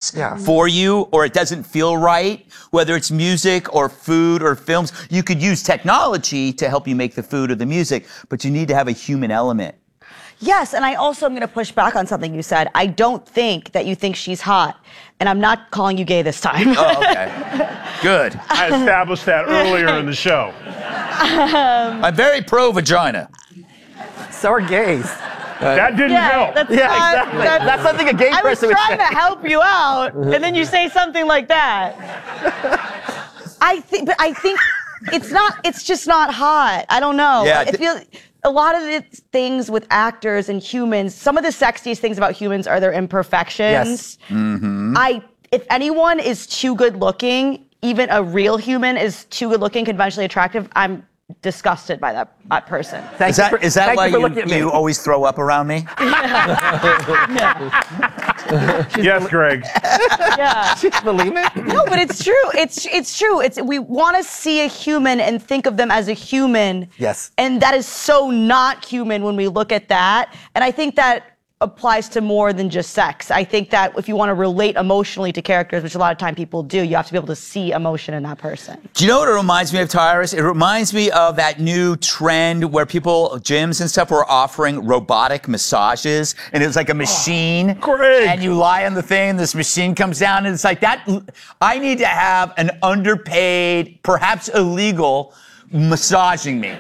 works for you or it doesn't feel right, whether it's music or food or films. You could use technology to help you make the food or the music, but you need to have a human element. Yes, and I also am going to push back on something you said. I don't think that you think she's hot, and I'm not calling you gay this time. Oh, okay. Good. I established that earlier in the show. I'm very pro-vagina. So are gays. That didn't help. Exactly. That's something a gay person would say. I was trying to help you out, and then you say something like that. I think it's not. It's just not hot. I don't know. Yeah. It feels. A lot of the things with actors and humans, some of the sexiest things about humans are their imperfections. Yes. If anyone is too good looking, even a real human is too good looking, conventionally attractive, I'm disgusted by that person. Is that why you always throw up around me? Yes, Greg. Yeah. Believe it? No, but it's true. It's true. We want to see a human and think of them as a human. Yes. And that is so not human when we look at that. And I think that applies to more than just sex. I think that if you want to relate emotionally to characters, which a lot of time people do, you have to be able to see emotion in that person. Do you know what it reminds me of, Tyrus? It reminds me of that new trend where gyms and stuff were offering robotic massages, and it was like a machine. Greg. And you lie on the thing, and this machine comes down, and it's like that. I need to have an underpaid, perhaps illegal, massaging me.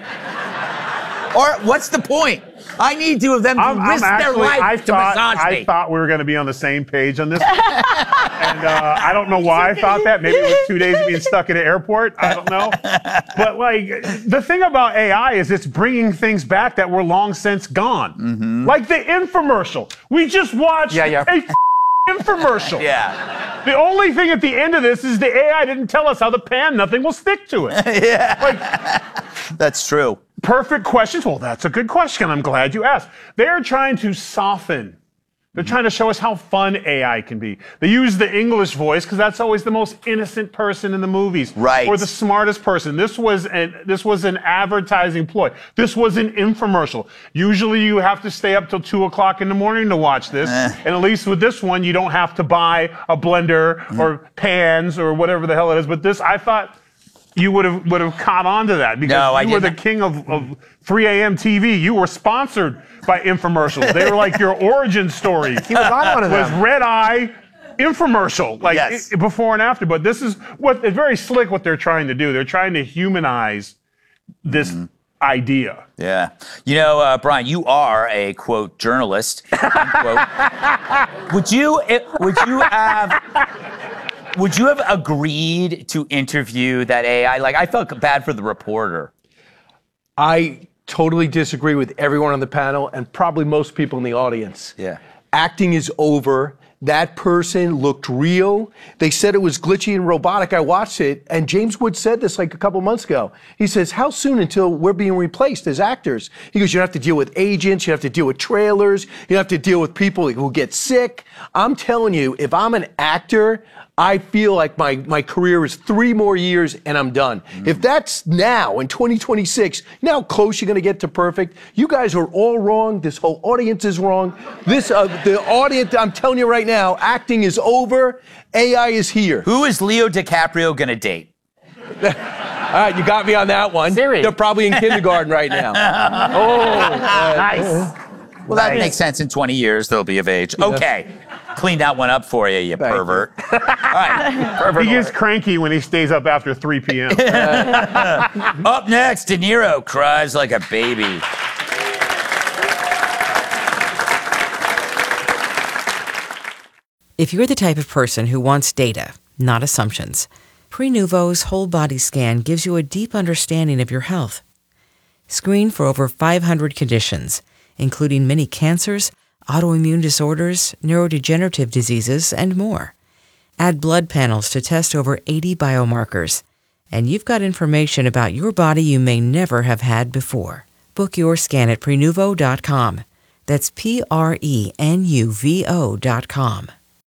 Or what's the point? I need to have them risk their life to massage me. I thought we were going to be on the same page on this. And I don't know why I thought that. Maybe it was 2 days of being stuck in an airport. I don't know. But like, the thing about AI is it's bringing things back that were long since gone. Like the infomercial. We just watched a infomercial. Yeah. The only thing at the end of this is the AI didn't tell us how to pan. Nothing will stick to it. That's true. Perfect questions. Well, that's a good question. I'm glad you asked. They're trying to soften. They're trying to show us how fun AI can be. They use the English voice because that's always the most innocent person in the movies. Right. Or the smartest person. This was an advertising ploy. This was an infomercial. Usually you have to stay up till 2 o'clock in the morning to watch this. And at least with this one, you don't have to buy a blender or pans or whatever the hell it is. But this, I thought you would have caught on to that because you were the king of 3 a.m. TV. You were sponsored by infomercials. They were like your origin story. He was on one of them. Was Red Eye infomercial, before and after. But this is it's very slick what they're trying to do. They're trying to humanize this idea. Yeah. You know, Brian, you are a, quote, journalist, unquote. Would you have agreed to interview that AI? Like, I felt bad for the reporter. I totally disagree with everyone on the panel and probably most people in the audience. Yeah. Acting is over. That person looked real. They said it was glitchy and robotic. I watched it, and James Woods said this like a couple months ago. He says, how soon until we're being replaced as actors? He goes, you have to deal with agents, you have to deal with trailers, you have to deal with people who get sick. I'm telling you, if I'm an actor, I feel like my career is 3 more years and I'm done. If that's now in 2026, you know how close you're going to get to perfect? You guys are all wrong. This whole audience is wrong. The audience, I'm telling you right now, acting is over. AI is here. Who is Leo DiCaprio going to date? All right, you got me on that one. Siri. They're probably in kindergarten right now. Nice. Well, that makes sense. In 20 years, they'll be of age. Okay. Clean that one up for you, pervert. All right. Pervert. He gets cranky when he stays up after 3 p.m. Up next, De Niro cries like a baby. If you're the type of person who wants data, not assumptions, Prenuvo's whole body scan gives you a deep understanding of your health. Screen for over 500 conditions, including many cancers, autoimmune disorders, neurodegenerative diseases, and more. Add blood panels to test over 80 biomarkers, and you've got information about your body you may never have had before. Book your scan at Prenuvo.com. That's Prenuvo.com.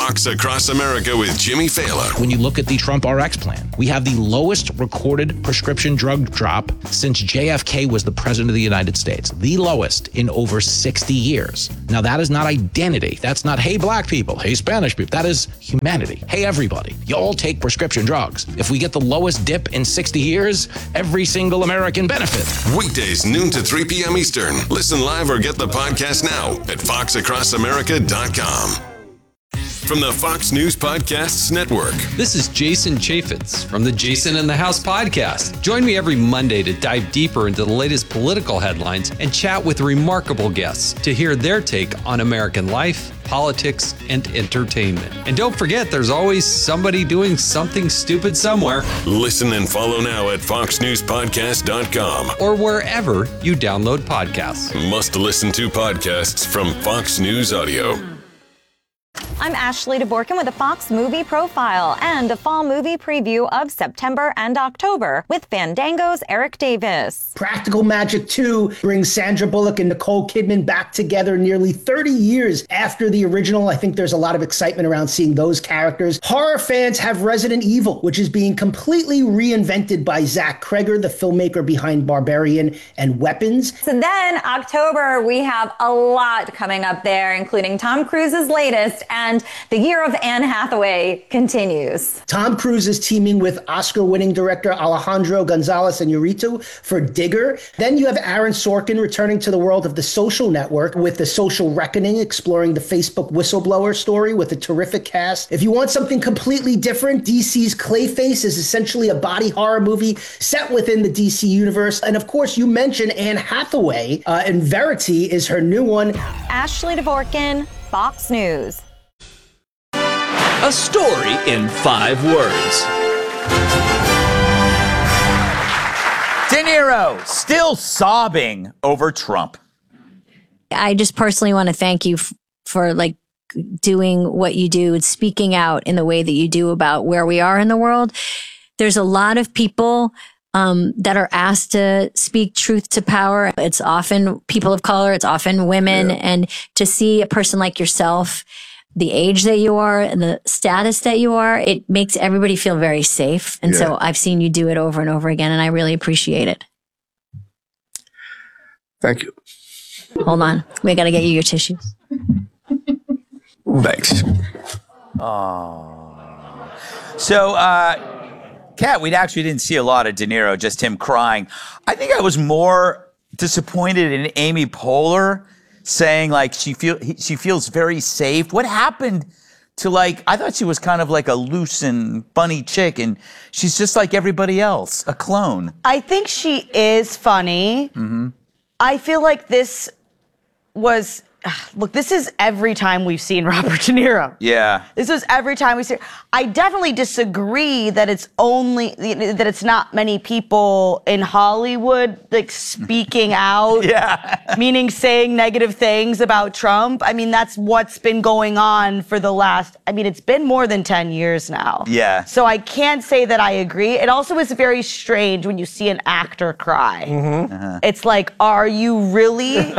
Fox Across America with Jimmy Fallon. When you look at the Trump RX plan, we have the lowest recorded prescription drug drop since JFK was the president of the United States. The lowest in over 60 years. Now, that is not identity. That's not, hey, black people, hey, Spanish people. That is humanity. Hey, everybody, you all take prescription drugs. If we get the lowest dip in 60 years, every single American benefits. Weekdays, noon to 3 p.m. Eastern. Listen live or get the podcast now at foxacrossamerica.com. From the Fox News Podcasts Network. This is Jason Chaffetz from the Jason in the House podcast. Join me every Monday to dive deeper into the latest political headlines and chat with remarkable guests to hear their take on American life, politics, and entertainment. And don't forget, there's always somebody doing something stupid somewhere. Listen and follow now at foxnewspodcast.com or wherever you download podcasts. Must listen to podcasts from Fox News Audio. I'm Ashley DeBorkin with a Fox Movie Profile and a fall movie preview of September and October with Fandango's Eric Davis. Practical Magic 2 brings Sandra Bullock and Nicole Kidman back together nearly 30 years after the original. I think there's a lot of excitement around seeing those characters. Horror fans have Resident Evil, which is being completely reinvented by Zach Kreger, the filmmaker behind Barbarian and Weapons. So then October, we have a lot coming up there, including Tom Cruise's latest, and the year of Anne Hathaway continues. Tom Cruise is teaming with Oscar-winning director Alejandro Gonzalez Iñárritu for Digger. Then you have Aaron Sorkin returning to the world of The Social Network with The Social Reckoning, exploring the Facebook whistleblower story with a terrific cast. If you want something completely different, DC's Clayface is essentially a body horror movie set within the DC universe. And of course, you mentioned Anne Hathaway, and Verity is her new one. Ashley DeVorkin, Fox News. A story in 5 words. De Niro still sobbing over Trump. I just personally want to thank you for doing what you do and speaking out in the way that you do about where we are in the world. There's a lot of people that are asked to speak truth to power. It's often people of color. It's often women. Yeah. And to see a person like yourself, the age that you are and the status that you are, it makes everybody feel very safe. And so I've seen you do it over and over again, and I really appreciate it. Thank you. Hold on. We got to get you your tissues. Thanks. Oh. So, Kat, we actually didn't see a lot of De Niro, just him crying. I think I was more disappointed in Amy Poehler saying she feels very safe. What happened to I thought she was kind of like a loose and funny chick, and she's just like everybody else, a clone. I think she is funny. Mm-hmm. I feel like this was, look, this is every time we've seen Robert De Niro. Yeah. This is every time we see. I definitely disagree that it's not many people in Hollywood speaking out. Yeah. Meaning saying negative things about Trump. I mean, that's what's been going on for the last, it's been more than 10 years now. Yeah. So I can't say that I agree. It also is very strange when you see an actor cry. Mm-hmm. Uh-huh. It's like, are you really?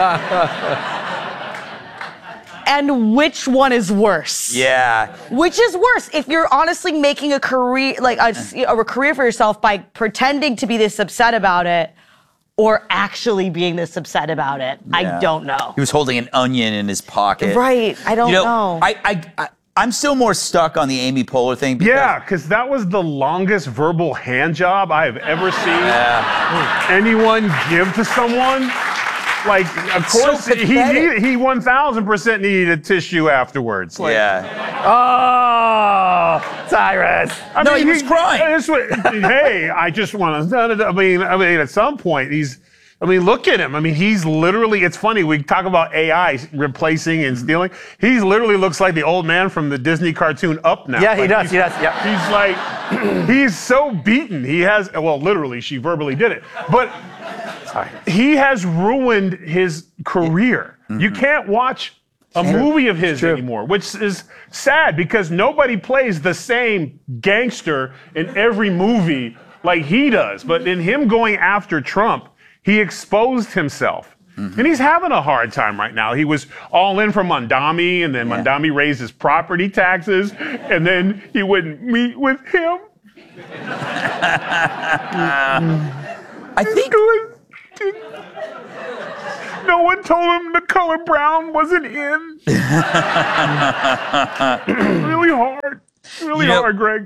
And which one is worse? Yeah. Which is worse? If you're honestly making a career, a career for yourself by pretending to be this upset about it, or actually being this upset about it, yeah. I don't know. He was holding an onion in his pocket. Right. I don't know. I'm still more stuck on the Amy Poehler thing. Because that was the longest verbal hand job I have ever seen anyone give to someone. Of course, so he 1,000% needed a tissue afterwards. Oh, Cyrus. He was crying. Hey, I just want to. At some point, look at him. He's literally, it's funny, we talk about AI replacing and stealing. He literally looks like the old man from the Disney cartoon Up now. Yeah, he does. Yeah. He's so beaten. He has, literally, she verbally did it. But he has ruined his career. Mm-hmm. You can't watch a movie of his anymore, which is sad because nobody plays the same gangster in every movie like he does. But in him going after Trump, he exposed himself. And he's having a hard time right now. He was all in for Mondami, and then Mondami raised his property taxes, and then he wouldn't meet with him. I think no one told him the color brown wasn't in. Really hard. Really hard, Greg.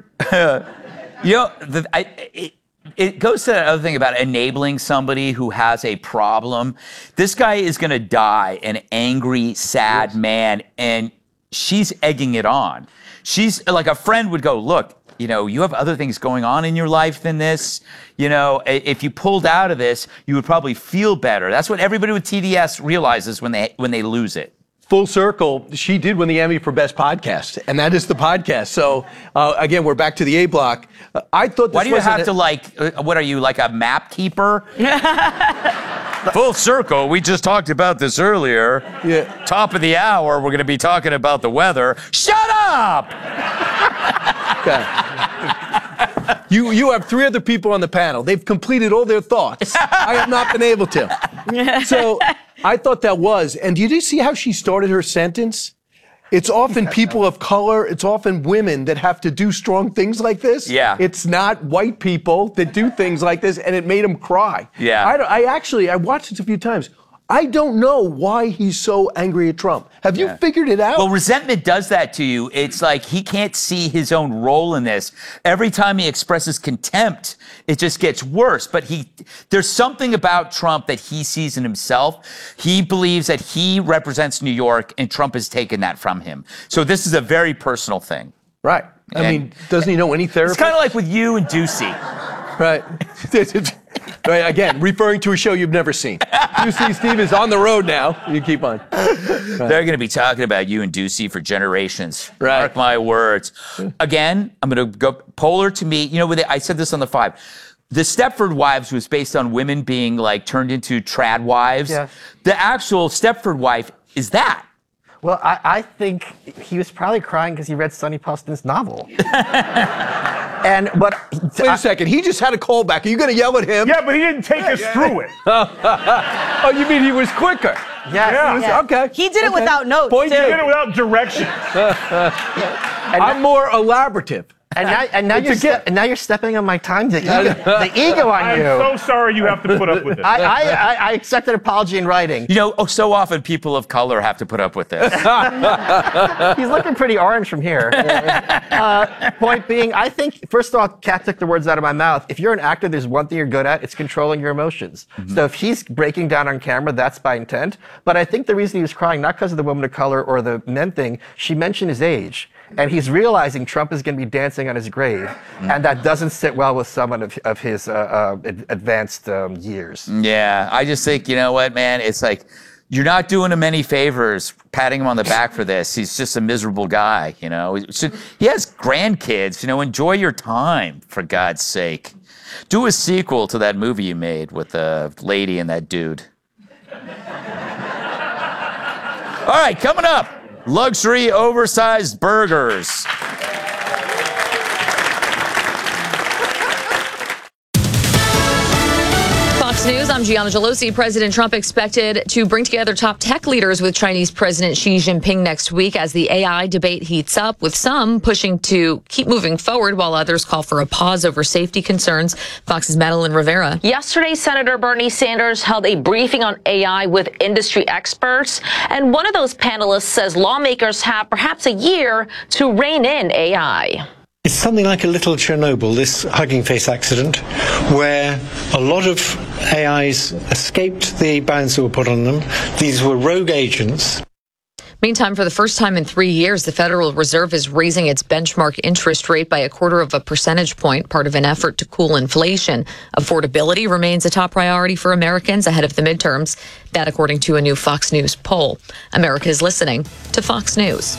It goes to that other thing about enabling somebody who has a problem. This guy is going to die an angry, sad man, and she's egging it on. She's like, a friend would go, look, you have other things going on in your life than this. If you pulled out of this, you would probably feel better. That's what everybody with TDS realizes when they lose it. Full circle, she did win the Emmy for Best Podcast, and that is the podcast. So, again, we're back to the A block. I thought this Why do you have to, what are you, like a map keeper? Full circle, we just talked about this earlier. Yeah. Top of the hour, we're going to be talking about the weather. Shut up! Okay. You have 3 other people on the panel. They've completed all their thoughts. I have not been able to. So I thought that was. And did you see how she started her sentence? It's often people of color, it's often women that have to do strong things like this. Yeah. It's not white people that do things like this, and it made them cry. Yeah. I watched this a few times. I don't know why he's so angry at Trump. Have you figured it out? Well, resentment does that to you. It's like he can't see his own role in this. Every time he expresses contempt, it just gets worse. But there's something about Trump that he sees in himself. He believes that he represents New York, and Trump has taken that from him. So this is a very personal thing. Right. I mean, doesn't he know any therapist? It's kind of like with you and Ducey. Right. Right. Again, referring to a show you've never seen. Ducey Steve is on the road now. You keep on. Right. They're going to be talking about you and Ducey for generations. Right. Mark my words. Again, I'm going to go polar to me. I said this on the 5. The Stepford Wives was based on women being like turned into trad wives. Yes. The actual Stepford wife is that. Well, I think he was probably crying because he read Sonny Poston's novel. Wait a second. He just had a callback. Are you going to yell at him? Yeah, but he didn't take us through it. Oh, you mean he was quicker? Yeah. Okay. He did it without notes. He did it without directions. I'm more elaborative. And now you're stepping on my time. The ego on you. I'm so sorry you have to put up with it. I accept an apology in writing. So often people of color have to put up with this. He's looking pretty orange from here. Point being, I think, first of all, Kat took the words out of my mouth. If you're an actor, there's one thing you're good at. It's controlling your emotions. Mm-hmm. So if he's breaking down on camera, that's by intent. But I think the reason he was crying, not because of the woman of color or the men thing, she mentioned his age. And he's realizing Trump is going to be dancing on his grave. And that doesn't sit well with someone of his advanced years. Yeah, I just think, you know what, man? It's like, you're not doing him any favors patting him on the back for this. He's just a miserable guy, He has grandkids, enjoy your time, for God's sake. Do a sequel to that movie you made with the lady and that dude. All right, coming up. Luxury oversized burgers. Fox News, I'm Gianna Gelosi. President Trump expected to bring together top tech leaders with Chinese President Xi Jinping next week as the AI debate heats up, with some pushing to keep moving forward while others call for a pause over safety concerns. Fox's Madeline Rivera. Yesterday, Senator Bernie Sanders held a briefing on AI with industry experts, and one of those panelists says lawmakers have perhaps a year to rein in AI. It's something like a little Chernobyl, this Hugging Face accident, where a lot of AIs escaped the bans that were put on them. These were rogue agents. Meantime, for the first time in 3 years, the Federal Reserve is raising its benchmark interest rate by 0.25 percentage point, part of an effort to cool inflation. Affordability remains a top priority for Americans ahead of the midterms. That, according to a new Fox News poll. America is listening to Fox News.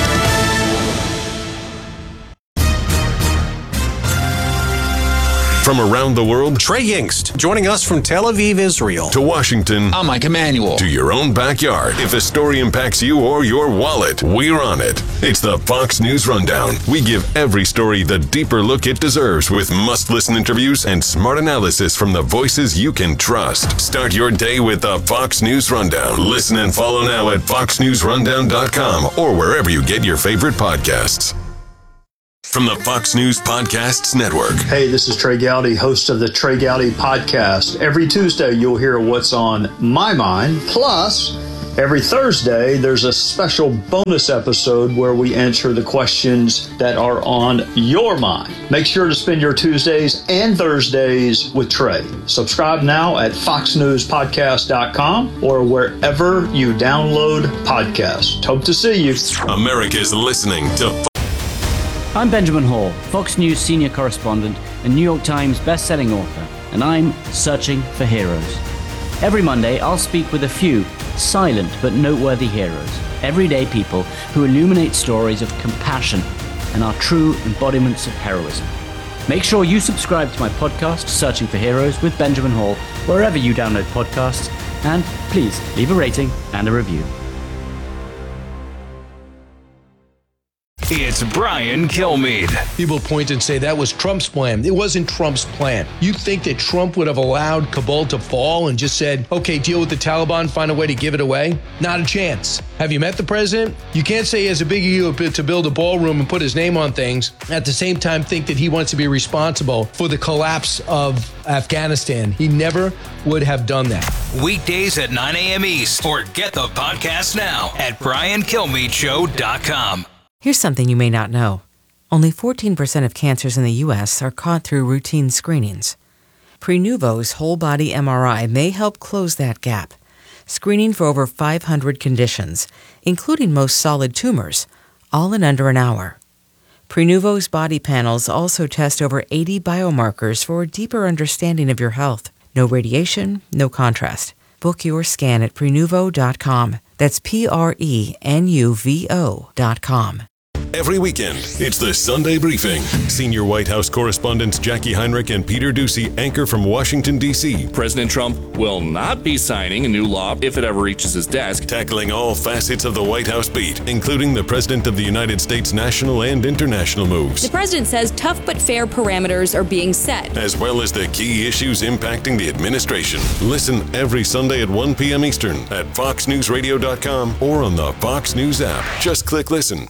From From around the world, Trey Yingst, joining us from Tel Aviv, Israel. To Washington. I'm Mike Emanuel. To your own backyard. If a story impacts you or your wallet, we're on it. It's the Fox News Rundown. We give every story the deeper look it deserves with must-listen interviews and smart analysis from the voices you can trust. Start your day with the Fox News Rundown. Listen and follow now at foxnewsrundown.com or wherever you get your favorite podcasts. From the Fox News Podcasts Network. Hey, this is Trey Gowdy, host of the Trey Gowdy Podcast. Every Tuesday, you'll hear what's on my mind. Plus, every Thursday, there's a special bonus episode where we answer the questions that are on your mind. Make sure to spend your Tuesdays and Thursdays with Trey. Subscribe now at foxnewspodcast.com or wherever you download podcasts. Hope to see you. America's listening to I'm Benjamin Hall, Fox News senior correspondent and New York Times best-selling author, and I'm searching for heroes. Every Monday, I'll speak with a few silent but noteworthy heroes, everyday people who illuminate stories of compassion and are true embodiments of heroism. Make sure you subscribe to my podcast, Searching for Heroes with Benjamin Hall, wherever you download podcasts, and please leave a rating and a review. It's Brian Kilmeade. People point and say that was Trump's plan. It wasn't Trump's plan. You think that Trump would have allowed Kabul to fall and just said, okay, deal with the Taliban, find a way to give it away? Not a chance. Have you met the president? You can't say he has a big ego to build a ballroom and put his name on things. At the same time, think that he wants to be responsible for the collapse of Afghanistan. He never would have done that. Weekdays at 9 a.m. East, or get the podcast now at briankilmeadshow.com. Here's something you may not know. Only 14% of cancers in the U.S. are caught through routine screenings. Prenuvo's whole-body MRI may help close that gap, screening for over 500 conditions, including most solid tumors, all in under an hour. Prenuvo's body panels also test over 80 biomarkers for a deeper understanding of your health. No radiation, no contrast. Book your scan at Prenuvo.com. That's Prenuvo.com. Every weekend, it's the Sunday Briefing. Senior White House correspondents Jackie Heinrich and Peter Doocy anchor from Washington, D.C. President Trump will not be signing a new law if it ever reaches his desk. Tackling all facets of the White House beat, including the President of the United States' national and international moves. The president says tough but fair parameters are being set, as well as the key issues impacting the administration. Listen every Sunday at 1 p.m. Eastern at foxnewsradio.com or on the Fox News app. Just click listen.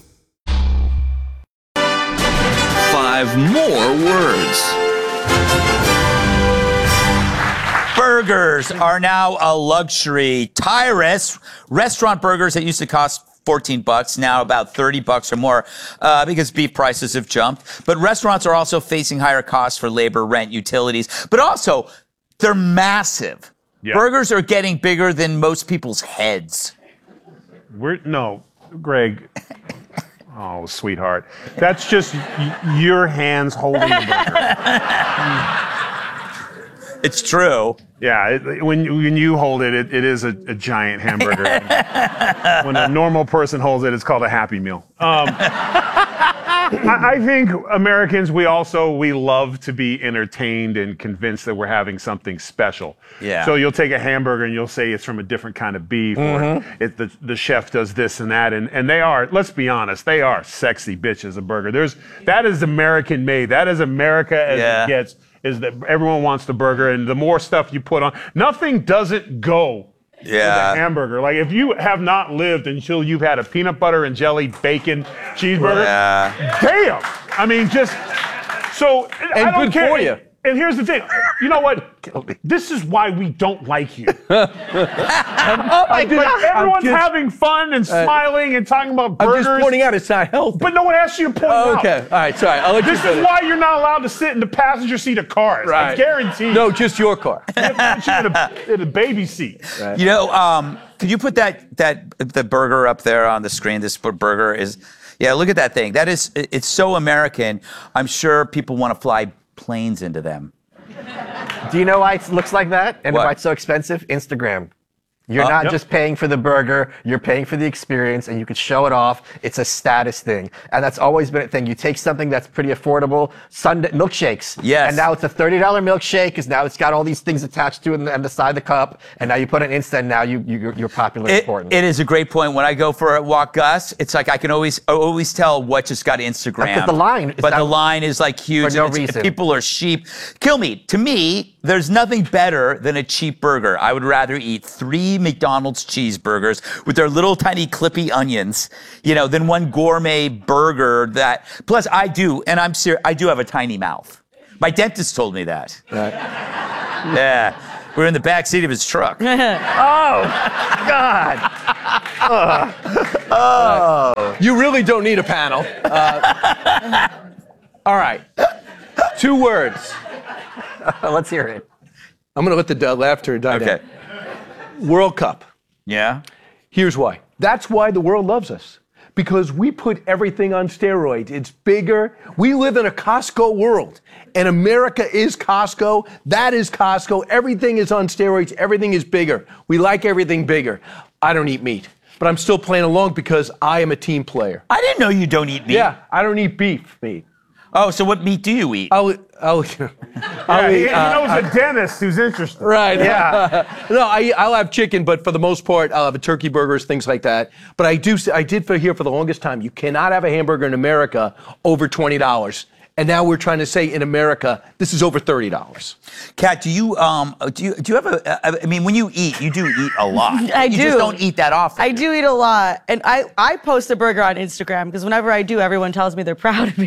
5 more words. Burgers are now a luxury. Tyrus restaurant burgers that used to cost $14, now about $30 or more because beef prices have jumped. But restaurants are also facing higher costs for labor, rent, utilities. But also, they're massive. Yeah. Burgers are getting bigger than most people's heads. No, Greg. Oh, sweetheart. That's just your hands holding the burger. It's true. Yeah, when you hold it, it is a giant hamburger. When a normal person holds it, it's called a Happy Meal. I think Americans, we love to be entertained and convinced that we're having something special. Yeah. So you'll take a hamburger and you'll say it's from a different kind of beef, or the chef does this and that, and they are, let's be honest, they are sexy bitches, a burger. That is American made. That is America as it gets, is that everyone wants the burger, and the more stuff you put on, nothing doesn't go with a hamburger. Like, if you have not lived until you've had a peanut butter and jelly bacon cheeseburger, damn. I mean, just so and I don't good care. for you. And here's the thing. You know what? This is why we don't like you. Oh my God. Everyone's having fun and smiling and talking about burgers. I'm just pointing out it's not healthy. But no one asked you to point out. Okay. All right. Sorry. I'll let you This is why you're not allowed to sit in the passenger seat of cars. Right. I guarantee. No, just your car. You have to put you in a baby seat. Right. You know, could you put the burger up there on the screen? This burger is, look at that thing. It's so American. I'm sure people want to fly planes into them. Do you know why it looks like that? And why it's so expensive? Instagram. You're not just paying for the burger, you're paying for the experience, and you could show it off. It's a status thing. And that's always been a thing. You take something that's pretty affordable, Sunday milkshakes. Yes. And now it's a $30 milkshake, because now it's got all these things attached to it and the side of the cup. And now you put an Insta, and now you're popular and important. It is a great point. When I go for a walk, Gus, it's like I can always tell what just got Instagram. But the line is like huge. For no reason. People are sheep. Kill me. To me, there's nothing better than a cheap burger. I would rather eat 3 McDonald's cheeseburgers with their little tiny clippy onions, than one gourmet burger that. Plus, I do have a tiny mouth. My dentist told me that. Right. Yeah. We're in the back seat of his truck. Oh, God. Oh. You really don't need a panel. All right. 2 words. Let's hear it. I'm going to let the laughter die down. Okay. World Cup. Yeah? Here's why. That's why the world loves us. Because we put everything on steroids. It's bigger. We live in a Costco world. And America is Costco. That is Costco. Everything is on steroids. Everything is bigger. We like everything bigger. I don't eat meat. But I'm still playing along because I am a team player. I didn't know you don't eat meat. Yeah, I don't eat beef meat. Oh, so what meat do you eat? He knows a dentist who's interested. Right. Yeah. No, I'll have chicken, but for the most part, I'll have a turkey burgers, things like that. But I did hear for the longest time, you cannot have a hamburger in America over $20. And now we're trying to say in America, this is over $30. Kat, do you have when you eat, you do eat a lot. I do. You just don't eat that often. I do eat a lot. And I post a burger on Instagram because whenever I do, everyone tells me they're proud of me.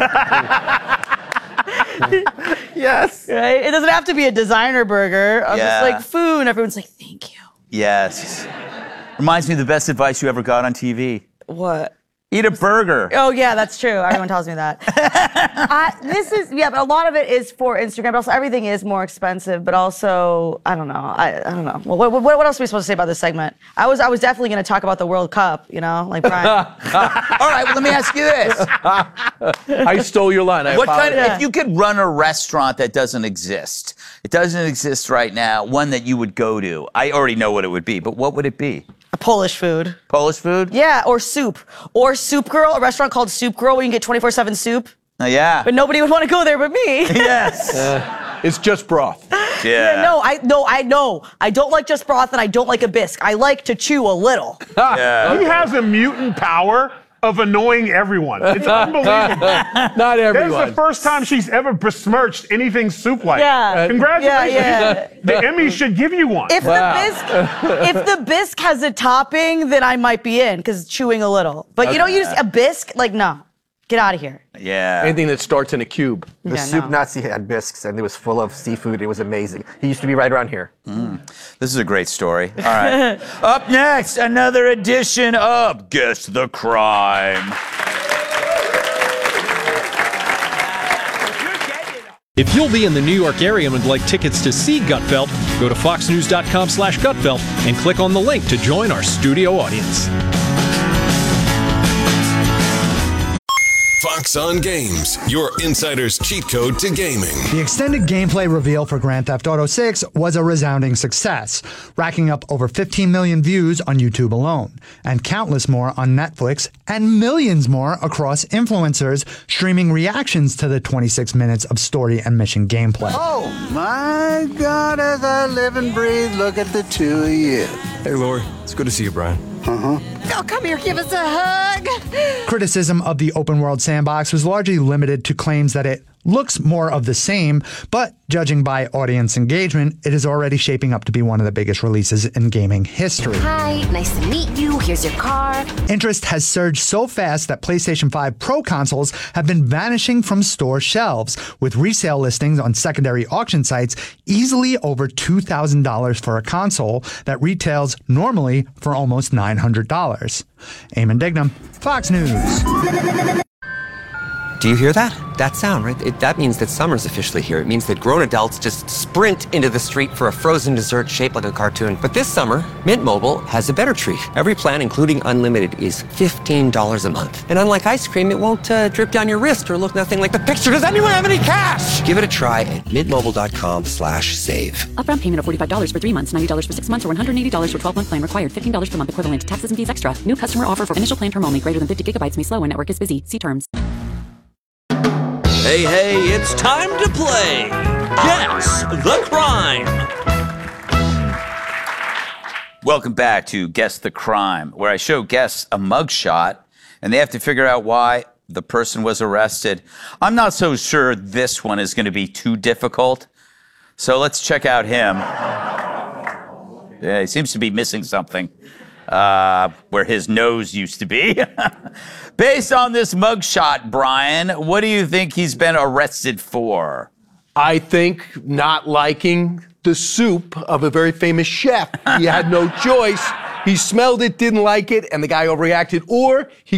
Yes. Right? It doesn't have to be a designer burger. I'm just like, food, and everyone's like, thank you. Yes. Reminds me of the best advice you ever got on TV. What? Eat a burger. Oh, yeah, that's true. Everyone tells me that. But a lot of it is for Instagram, but also everything is more expensive, but also, I don't know. I don't know. Well, what else are we supposed to say about this segment? I was definitely going to talk about the World Cup, like Brian. All right, well, let me ask you this. I stole your line. If you could run a restaurant that doesn't exist, it doesn't exist right now, one that you would go to, I already know what it would be, but what would it be? A Polish food. Polish food? Yeah, or soup. Or Soup Girl, a restaurant called Soup Girl where you can get 24/7 soup. Yeah. But nobody would want to go there but me. Yes. It's just broth. Yeah. I know. I don't like just broth and I don't like a bisque. I like to chew a little. Yeah. He has a mutant power of annoying everyone. It's unbelievable. Not everyone. That's the first time she's ever besmirched anything soup-like. Yeah. Congratulations. Yeah. The Emmy should give you one. If the bisque has a topping, then I might be in because chewing a little. But you don't use a bisque? No. Get out of here. Yeah. Anything that starts in a cube. The Soup Nazi had bisques, and it was full of seafood. It was amazing. He used to be right around here. This is a great story. All right. Up next, another edition of Guess the Crime. If you'll be in the New York area and would like tickets to see Gutfeld, go to foxnews.com/Gutfeld and click on the link to join our studio audience. Fox on Games, your insider's cheat code to gaming. The extended gameplay reveal for Grand Theft Auto 6 was a resounding success, racking up over 15 million views on YouTube alone, and countless more on Netflix, and millions more across influencers streaming reactions to the 26 minutes of story and mission gameplay. Oh my God, as I live and breathe, look at the two of you. Hey, Lori. It's good to see you, Brian. Uh-huh. Oh, come here, give us a hug. Criticism of the open world sandbox was largely limited to claims that it looks more of the same, but judging by audience engagement, it is already shaping up to be one of the biggest releases in gaming history. Hi, nice to meet you. Here's your car. Interest has surged so fast that PlayStation 5 Pro consoles have been vanishing from store shelves, with resale listings on secondary auction sites easily over $2,000 for a console that retails normally for almost $900. Eamon Dignam, Fox News. Do you hear that? That sound, right? That means that summer's officially here. It means that grown adults just sprint into the street for a frozen dessert shaped like a cartoon. But this summer, Mint Mobile has a better treat. Every plan, including unlimited, is $15 a month. And unlike ice cream, it won't drip down your wrist or look nothing like the picture. Does anyone have any cash? Give it a try at mintmobile.com/save. Upfront payment of $45 for 3 months, $90 for 6 months, or $180 for 12-month plan required. $15 per month equivalent. Taxes and fees extra. New customer offer for initial plan term only. Greater than 50 gigabytes may slow when network is busy. See terms. Hey, it's time to play Guess the Crime. Welcome back to Guess the Crime, where I show guests a mugshot, and they have to figure out why the person was arrested. I'm not so sure this one is going to be too difficult, so let's check out him. Yeah, he seems to be missing something. Where his nose used to be. Based on this mugshot, Brian, what do you think he's been arrested for? I think not liking the soup of a very famous chef. He had no choice. He smelled it, didn't like it, and the guy overreacted. Or he